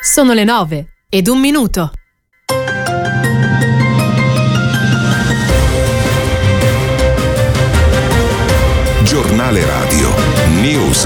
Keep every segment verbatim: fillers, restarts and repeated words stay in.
Sono le nove ed un minuto. Giornale Radio News.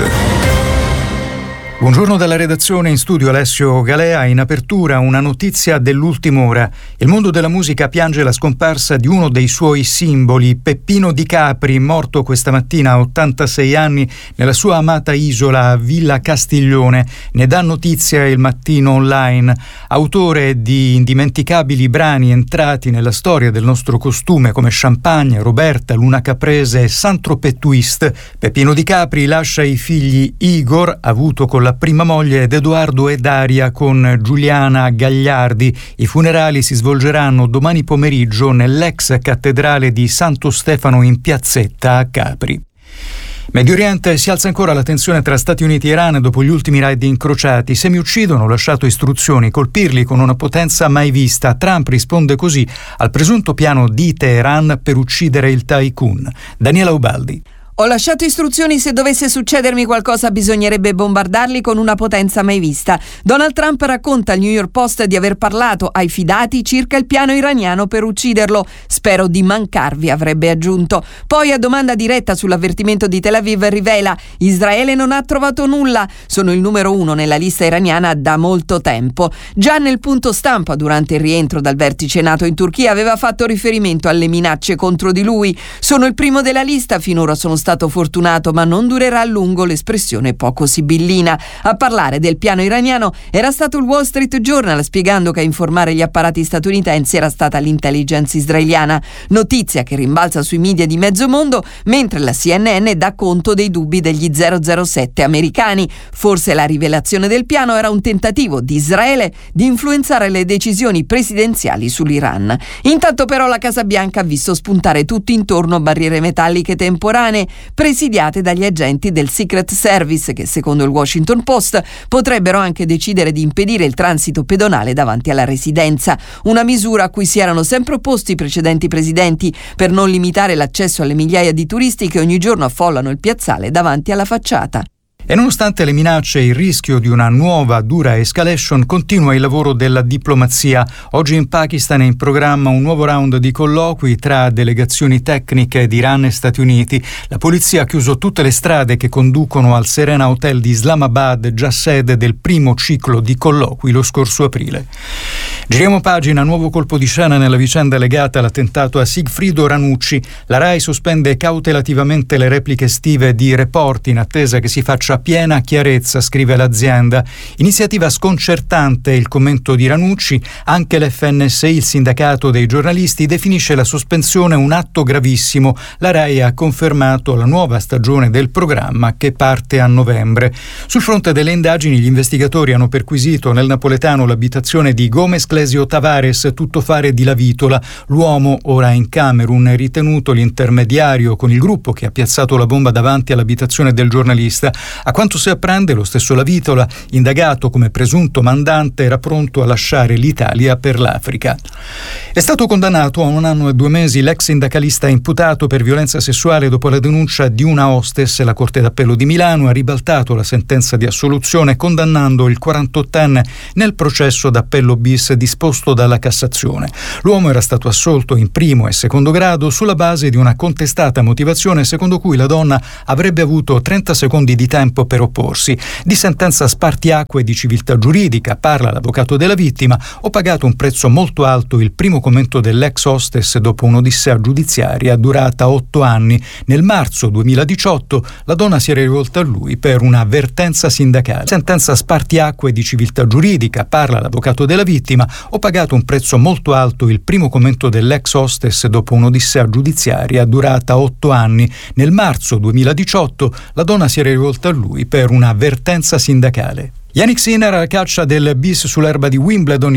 Buongiorno dalla redazione, in studio Alessio Galea. In apertura una notizia dell'ultima ora. Il mondo della musica piange la scomparsa di uno dei suoi simboli, Peppino Di Capri, morto questa mattina a ottantasei anni nella sua amata isola a Villa Castiglione. Ne dà notizia il Mattino Online. Autore di indimenticabili brani entrati nella storia del nostro costume come Champagne, Roberta, Luna Caprese e Saint-Tropez Twist, Peppino Di Capri lascia i figli Igor, avuto con la prima moglie, ed Edoardo e Daria con Giuliana Gagliardi. I funerali si svolgeranno domani pomeriggio nell'ex cattedrale di Santo Stefano in Piazzetta a Capri. Medio Oriente, si alza ancora la tensione tra Stati Uniti e Iran dopo gli ultimi raid incrociati. Se mi uccidono, ho lasciato istruzioni, colpirli con una potenza mai vista. Trump risponde così al presunto piano di Teheran per uccidere il tycoon. Daniela Ubaldi. Ho lasciato istruzioni, se dovesse succedermi qualcosa bisognerebbe bombardarli con una potenza mai vista. Donald Trump racconta al New York Post di aver parlato ai fidati circa il piano iraniano per ucciderlo. Spero di mancarvi, avrebbe aggiunto. Poi, a domanda diretta sull'avvertimento di Tel Aviv, rivela: Israele non ha trovato nulla, sono il numero uno nella lista iraniana da molto tempo. Già nel punto stampa durante il rientro dal vertice NATO in Turchia aveva fatto riferimento alle minacce contro di lui. Sono il primo della lista, finora sono stato fortunato, ma non durerà a lungo, l'espressione poco sibillina. A parlare del piano iraniano era stato il Wall Street Journal, spiegando che a informare gli apparati statunitensi era stata l'intelligence israeliana, notizia che rimbalza sui media di mezzo mondo, mentre la C N N dà conto dei dubbi degli zero zero sette americani. Forse la rivelazione del piano era un tentativo di Israele di influenzare le decisioni presidenziali sull'Iran. Intanto però la Casa Bianca ha visto spuntare tutto intorno barriere metalliche temporanee presidiate dagli agenti del Secret Service, che secondo il Washington Post potrebbero anche decidere di impedire il transito pedonale davanti alla residenza, una misura a cui si erano sempre opposti i precedenti presidenti per non limitare l'accesso alle migliaia di turisti che ogni giorno affollano il piazzale davanti alla facciata. E nonostante le minacce e il rischio di una nuova dura escalation, continua il lavoro della diplomazia. Oggi in Pakistan è in programma un nuovo round di colloqui tra delegazioni tecniche di Iran e Stati Uniti. La polizia ha chiuso tutte le strade che conducono al Serena Hotel di Islamabad, già sede del primo ciclo di colloqui lo scorso aprile. Giriamo pagina, nuovo colpo di scena nella vicenda legata all'attentato a Sigfrido Ranucci. La RAI sospende cautelativamente le repliche estive di Report in attesa che si faccia piena chiarezza, scrive l'azienda. Iniziativa sconcertante, il commento di Ranucci. Anche l'F N S I, il sindacato dei giornalisti, definisce la sospensione un atto gravissimo. La RAI ha confermato la nuova stagione del programma che parte a novembre. Sul fronte delle indagini, gli investigatori hanno perquisito nel napoletano l'abitazione di Gomez Clesio Tavares, tuttofare di Lavitola. L'uomo, ora in Camerun, è ritenuto l'intermediario con il gruppo che ha piazzato la bomba davanti all'abitazione del giornalista. A quanto si apprende, lo stesso Lavitola, indagato come presunto mandante, era pronto a lasciare l'Italia per l'Africa. È stato condannato a un anno e due mesi l'ex sindacalista imputato per violenza sessuale dopo la denuncia di una hostess. La Corte d'Appello di Milano ha ribaltato la sentenza di assoluzione, condannando il quarantottenne nel processo d'appello bis disposto dalla Cassazione. L'uomo era stato assolto in primo e secondo grado sulla base di una contestata motivazione secondo cui la donna avrebbe avuto trenta secondi di tempo per opporsi. Di sentenza spartiacque di civiltà giuridica parla l'avvocato della vittima. Ho pagato un prezzo molto alto, il primo commento dell'ex hostess dopo un'odissea giudiziaria durata otto anni. Nel marzo duemiladiciotto la donna si era rivolta a lui per un'avvertenza sindacale. Sentenza spartiacque di civiltà giuridica parla l'avvocato della vittima. Ho pagato un prezzo molto alto, il primo commento dell'ex hostess dopo un'odissea giudiziaria durata otto anni. Nel marzo duemiladiciotto la donna si era rivolta a lui per un'avvertenza sindacale. Jannik Sinner alla caccia del bis sull'erba di Wimbledon.